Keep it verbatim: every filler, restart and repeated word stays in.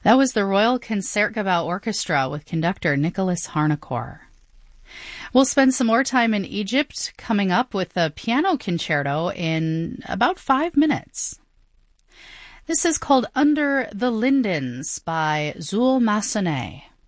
That was the Royal Concertgebouw Orchestra with conductor Nicholas Harnoncourt. We'll spend some more time in Egypt coming up with a piano concerto in about five minutes. This is called Under the Lindens by Zul Massenet.